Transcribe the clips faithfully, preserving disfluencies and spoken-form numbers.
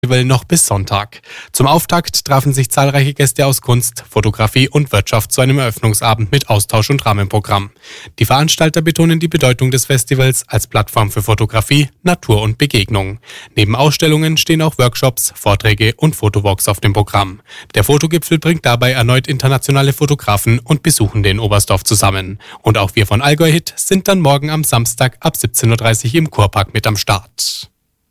noch bis Sonntag. Zum Auftakt trafen sich zahlreiche Gäste aus Kunst, Fotografie und Wirtschaft zu einem Eröffnungsabend mit Austausch und Rahmenprogramm. Die Veranstalter betonen die Bedeutung des Festivals als Plattform für Fotografie, Natur und Begegnung. Neben Ausstellungen stehen auch Workshops, Vorträge und Fotowalks auf dem Programm. Der Fotogipfel bringt dabei erneut internationale Fotografen und Besuchende in Oberstdorf zusammen. Und auch wir von Allgäu Hit sind dann morgen am Samstag ab siebzehn Uhr dreißig im Kurpark mit am Start.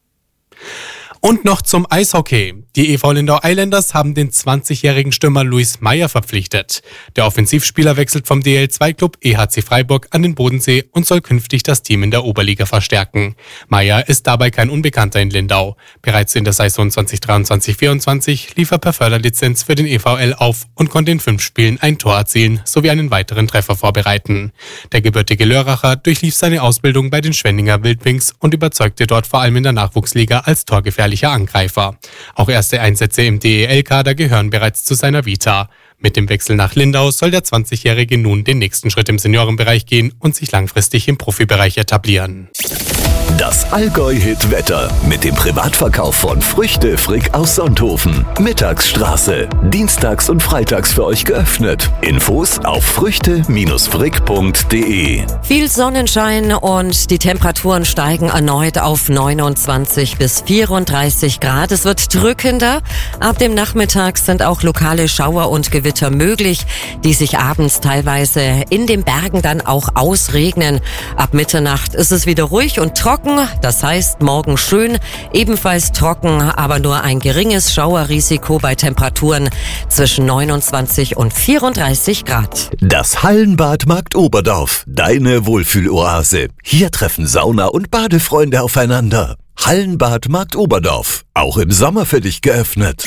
Und noch zum Eishockey. Die E V Lindau Islanders haben den zwanzigjährigen Stürmer Luis Meyer verpflichtet. Der Offensivspieler wechselt vom D L zwei Klub E H C Freiburg an den Bodensee und soll künftig das Team in der Oberliga verstärken. Meyer ist dabei kein Unbekannter in Lindau. Bereits in der Saison zwanzig dreiundzwanzig vierundzwanzig lief er per Förderlizenz für den E V L auf und konnte in fünf Spielen ein Tor erzielen sowie einen weiteren Treffer vorbereiten. Der gebürtige Lörracher durchlief seine Ausbildung bei den Schwenninger Wildwings und überzeugte dort vor allem in der Nachwuchsliga als torgefährlicher Angreifer. Auch erste Einsätze im D E L-Kader gehören bereits zu seiner Vita. Mit dem Wechsel nach Lindau soll der zwanzigjährige nun den nächsten Schritt im Seniorenbereich gehen und sich langfristig im Profibereich etablieren. Das Allgäu-Hit-Wetter mit dem Privatverkauf von Früchte Frick aus Sonthofen. Mittagsstraße. Dienstags und freitags für euch geöffnet. Infos auf früchte Frick punkt de. Viel Sonnenschein und die Temperaturen steigen erneut auf neunundzwanzig bis vierunddreißig Grad. Es wird drückender. Ab dem Nachmittag sind auch lokale Schauer und Gewitter möglich, die sich abends teilweise in den Bergen dann auch ausregnen. Ab Mitternacht ist es wieder ruhig und trocken. Das heißt, morgen schön, ebenfalls trocken, aber nur ein geringes Schauerrisiko bei Temperaturen zwischen neunundzwanzig und vierunddreißig Grad. Das Hallenbad Markt Oberdorf, deine Wohlfühloase. Hier treffen Sauna- und Badefreunde aufeinander. Hallenbad Markt Oberdorf, auch im Sommer für dich geöffnet.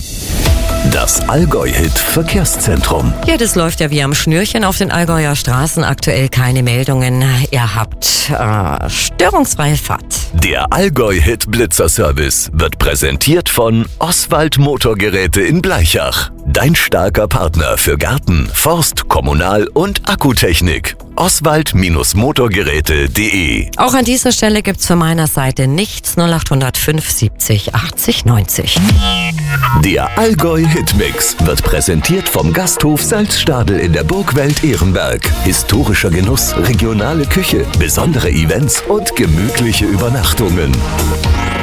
Das Allgäu-Hit Verkehrszentrum. Ja, das läuft ja wie am Schnürchen auf den Allgäuer Straßen. Aktuell keine Meldungen. Ihr habt äh, störungsfreie Fahrt. Der Allgäu-Hit Blitzer-Service wird präsentiert von Oswald Motorgeräte in Bleichach. Dein starker Partner für Garten, Forst, Kommunal- und Akkutechnik. Oswald Motorgeräte punkt de. Auch an dieser Stelle gibt's von meiner Seite nichts. null acht null fünf siebzig achtzig neunzig. Der Allgäu-Hitmix wird präsentiert vom Gasthof Salzstadel in der Burgwelt Ehrenberg. Historischer Genuss, regionale Küche, besondere Events und gemütliche Übernachtungen.